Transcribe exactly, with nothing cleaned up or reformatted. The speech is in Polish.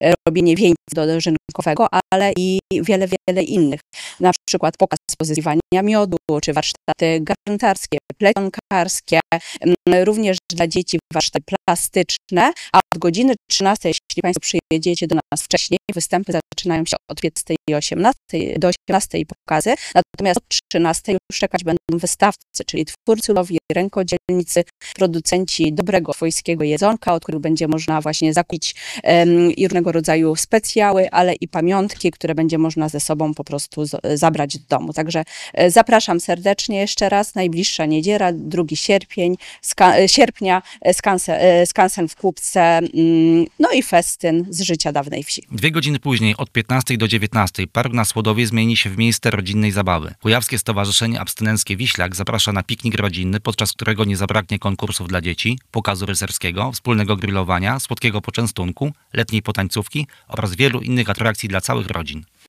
robienie wieńca dożynkowego, ale i wiele, wiele innych. Na przykład pokaz pozyskiwania miodu, czy warsztaty garntarskie, plecionkarskie, również dla dzieci warsztaty plastyczne, a od godziny trzynastej, jeśli Państwo przyjedziecie do nas wcześniej, występy zaczynają się od piętnastej i osiemnastej do osiemnastej pokazy, natomiast od trzynastej już czekać będą wystawcy, czyli twórcy, rękodzielnicy, producenci dobrego swojskiego jedzonka, od których będzie można właśnie zakupić um, i różnego rodzaju specjały, ale i pamiątki, które będzie można ze sobą po prostu z, zabrać do domu. Także e, zapraszam serdecznie jeszcze raz. Najbliższa niedziela, drugi sierpień, ska, sierpnia, skansen, skansen w Kupce, mm, no i festyn z życia dawnej wsi. Dwie godziny później, od piętnastej do dziewiętnastej, park na Słodowie zmieni się w miejsce rodzinnej zabawy. Kujawskie Stowarzyszenie Abstynenckie Wiślak zaprasza na piknik rodzinny, podczas którego nie zabraknie konkursów dla dzieci, pokazu rycerskiego, wspólnego grillowania, słodkiego poczęstunku, letniej potańcówki oraz wielu innych atrakcji dla całych rodzin.